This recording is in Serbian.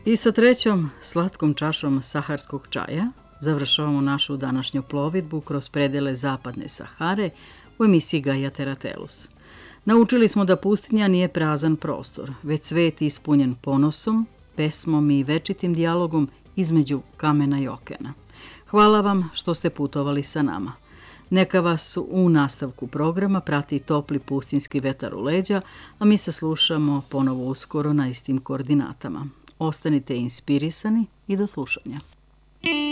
I sa trećom slatkom čašom saharskog čaja završavamo našu današnju plovidbu kroz predele zapadne Sahare u emisiji Gaia Teratelus. Naučili smo da pustinja nije prazan prostor, već svet ispunjen ponosom, pesmom i večitim dijalogom između kamena i okena. Hvala vam što ste putovali sa nama. Neka vas u nastavku programa prati topli pustinski vetar u leđa, a mi se slušamo ponovo uskoro na istim koordinatama. Ostanite inspirisani i do slušanja.